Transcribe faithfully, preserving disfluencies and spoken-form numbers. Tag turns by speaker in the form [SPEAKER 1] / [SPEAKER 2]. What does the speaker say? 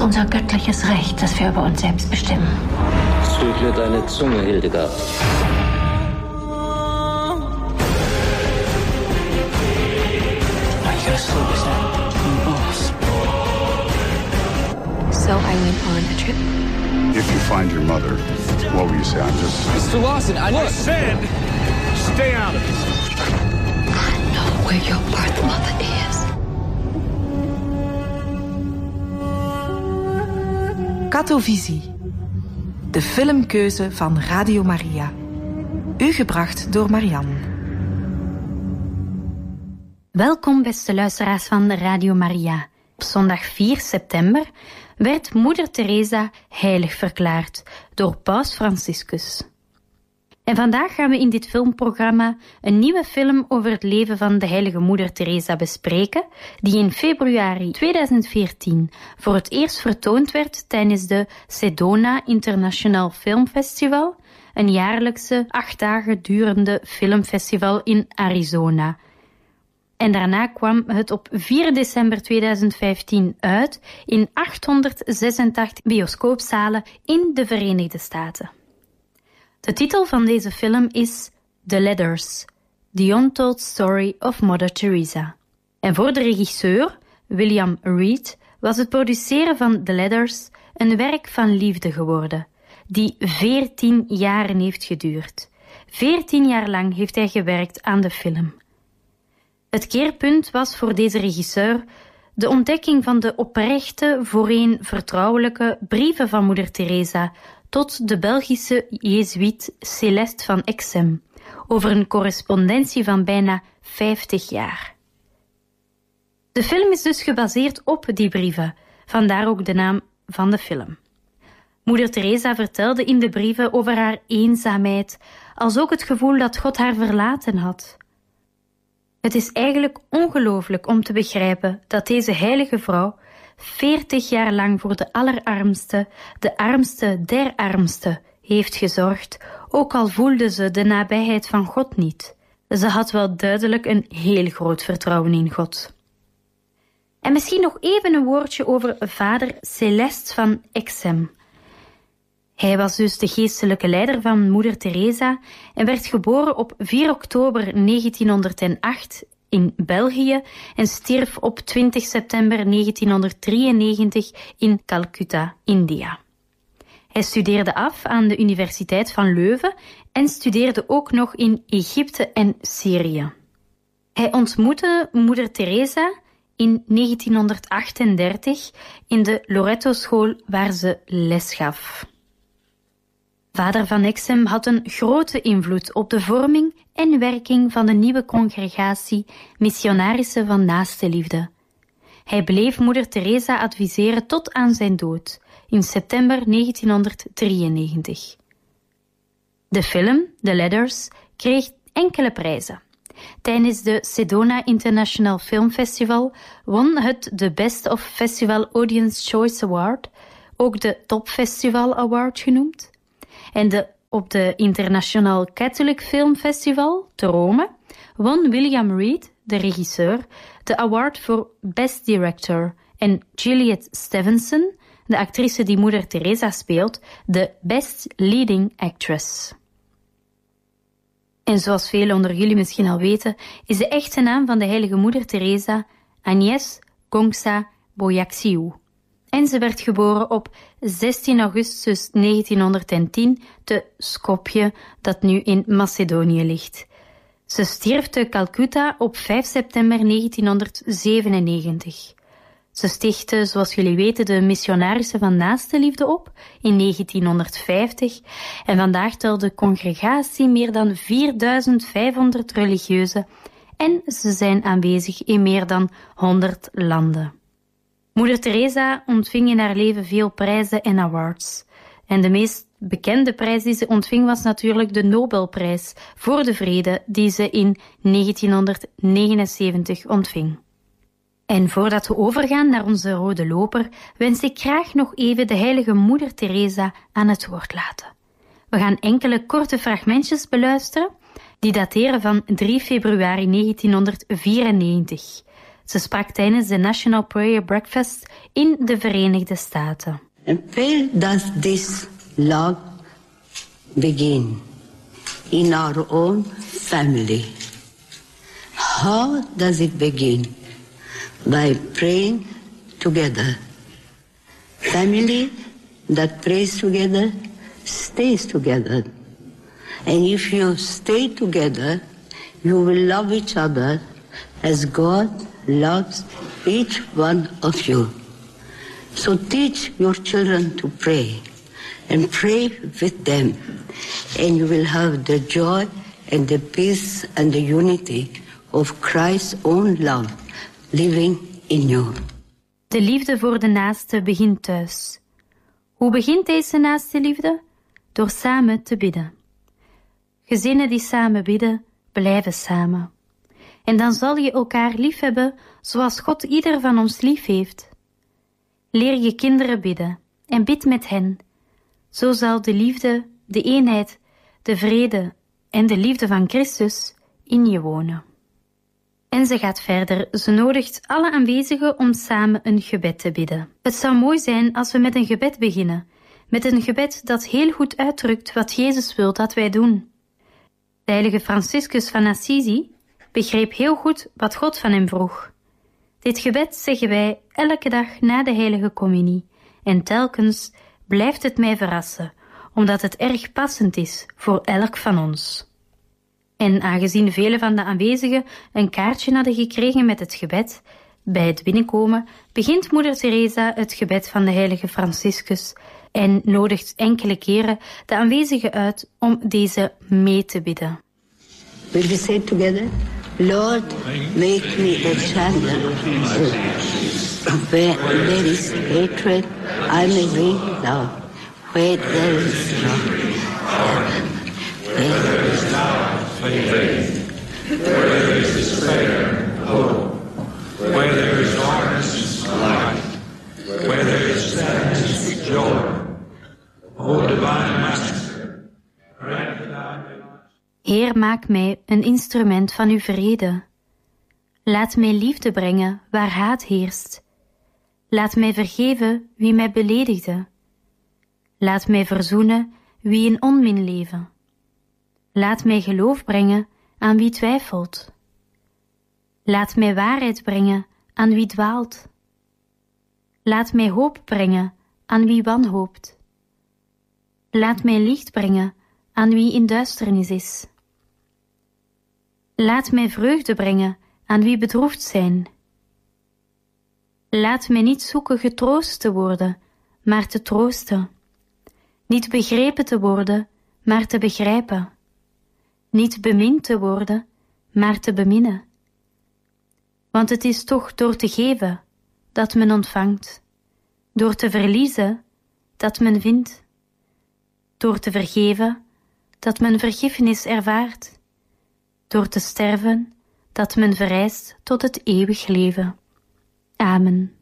[SPEAKER 1] unser göttliches Recht, dass wir über uns selbst bestimmen.
[SPEAKER 2] Zügle deine Zunge, Hildegard.
[SPEAKER 3] So I went on a trip.
[SPEAKER 4] If you find your mother, what will you say? I'm just...
[SPEAKER 5] Mister Lawson, I... Look, said, stay out of this.
[SPEAKER 3] I know where your birth mother is.
[SPEAKER 6] Katovisie. De filmkeuze van Radio Maria. U gebracht door Marianne.
[SPEAKER 7] Welkom beste luisteraars van Radio Maria. Op zondag vier september werd Moeder Teresa heilig verklaard door Paus Franciscus. En vandaag gaan we in dit filmprogramma een nieuwe film over het leven van de heilige Moeder Teresa bespreken, die in februari tweeduizend veertien voor het eerst vertoond werd tijdens de Sedona International Film Festival, een jaarlijkse acht dagen durende filmfestival in Arizona. En daarna kwam het op vier december tweeduizend vijftien uit in achthonderdzesentachtig bioscoopzalen in de Verenigde Staten. De titel van deze film is The Letters, The Untold Story of Mother Teresa. En voor de regisseur, William Reed, was het produceren van The Letters een werk van liefde geworden, die veertien jaren heeft geduurd. Veertien jaar lang heeft hij gewerkt aan de film. Het keerpunt was voor deze regisseur de ontdekking van de oprechte, voorheen vertrouwelijke brieven van Moeder Teresa tot de Belgische jezuïet Céleste van Exem over een correspondentie van bijna vijftig jaar. De film is dus gebaseerd op die brieven, vandaar ook de naam van de film. Moeder Teresa vertelde in de brieven over haar eenzaamheid, als ook het gevoel dat God haar verlaten had. Het is eigenlijk ongelooflijk om te begrijpen dat deze heilige vrouw veertig jaar lang voor de allerarmste, de armste der armste, heeft gezorgd, ook al voelde ze de nabijheid van God niet. Ze had wel duidelijk een heel groot vertrouwen in God. En misschien nog even een woordje over vader Céleste van Exem. Hij was dus de geestelijke leider van Moeder Teresa en werd geboren op vier oktober negentienhonderdacht in België en stierf op twintig september negentienhonderddrieënnegentig in Calcutta, India. Hij studeerde af aan de Universiteit van Leuven en studeerde ook nog in Egypte en Syrië. Hij ontmoette Moeder Teresa in negentienhonderdachtendertig in de Loreto-school waar ze les gaf. Vader van Exem had een grote invloed op de vorming en werking van de nieuwe congregatie Missionarissen van Naaste Liefde. Hij bleef Moeder Teresa adviseren tot aan zijn dood, in september negentienhonderddrieënnegentig. De film, The Letters, kreeg enkele prijzen. Tijdens de Sedona International Film Festival won het de Best of Festival Audience Choice Award, ook de Top Festival Award genoemd. En de, op de International Catholic Film Festival te Rome won William Reed, de regisseur, de award voor Best Director en Juliet Stevenson, de actrice die Moeder Teresa speelt, de Best Leading Actress. En zoals velen onder jullie misschien al weten, is de echte naam van de heilige Moeder Teresa Agnès Gongsa Boyaxiu. En ze werd geboren op zestien augustus negentienhonderdtien te Skopje, dat nu in Macedonië ligt. Ze stierf te Calcutta op vijf september negentienhonderdzevenennegentig. Ze stichtte, zoals jullie weten, de Missionarissen van Naaste Liefde op in negentienhonderdvijftig en vandaag telt de congregatie meer dan vierduizend vijfhonderd religieuzen en ze zijn aanwezig in meer dan honderd landen. Moeder Teresa ontving in haar leven veel prijzen en awards. En de meest bekende prijs die ze ontving was natuurlijk de Nobelprijs voor de vrede die ze in negentienhonderdnegenenzeventig ontving. En voordat we overgaan naar onze rode loper, wens ik graag nog even de heilige Moeder Teresa aan het woord laten. We gaan enkele korte fragmentjes beluisteren, die dateren van drie februari negentienhonderdvierennegentig. Ze sprak tijdens de National Prayer Breakfast in de Verenigde Staten.
[SPEAKER 8] And where does this love begin? In our own family. How does it begin? By praying together. Family that prays together stays together. And if you stay together, you will love each other as God loves each one of you. So teach your children to pray and pray with them, and you will have the joy and the peace and the unity of Christ's own love living in you.
[SPEAKER 7] De liefde voor de naaste begint thuis. Hoe begint deze naaste liefde? Door samen te bidden. Gezinnen die samen bidden, blijven samen. En dan zal je elkaar lief hebben zoals God ieder van ons lief heeft. Leer je kinderen bidden en bid met hen. Zo zal de liefde, de eenheid, de vrede en de liefde van Christus in je wonen. En ze gaat verder. Ze nodigt alle aanwezigen om samen een gebed te bidden. Het zou mooi zijn als we met een gebed beginnen. Met een gebed dat heel goed uitdrukt wat Jezus wil dat wij doen. De heilige Franciscus van Assisi begreep heel goed wat God van hem vroeg. Dit gebed zeggen wij elke dag na de heilige communie. En telkens blijft het mij verrassen, omdat het erg passend is voor elk van ons. En aangezien vele van de aanwezigen een kaartje hadden gekregen met het gebed, bij het binnenkomen begint moeder Teresa het gebed van de heilige Franciscus en nodigt enkele keren de aanwezigen uit om deze mee te bidden.
[SPEAKER 8] Will we say together? Lord, make me a channel. Where there is hatred, I may bring love. Where there is love, where there is
[SPEAKER 5] love, faith. Where there is despair, hope. Where there is darkness, light. Where there is sadness, joy. O divine Master, grant that I may.
[SPEAKER 7] Heer, maak mij een instrument van uw vrede. Laat mij liefde brengen waar haat heerst. Laat mij vergeven wie mij beledigde. Laat mij verzoenen wie in onmin leven. Laat mij geloof brengen aan wie twijfelt. Laat mij waarheid brengen aan wie dwaalt. Laat mij hoop brengen aan wie wanhoopt. Laat mij licht brengen aan wie in duisternis is. Laat mij vreugde brengen aan wie bedroefd zijn. Laat mij niet zoeken getroost te worden, maar te troosten. Niet begrepen te worden, maar te begrijpen. Niet bemind te worden, maar te beminnen. Want het is toch door te geven dat men ontvangt, door te verliezen dat men vindt, door te vergeven dat men vergiffenis ervaart, door te sterven dat men verrijst tot het eeuwig leven. Amen.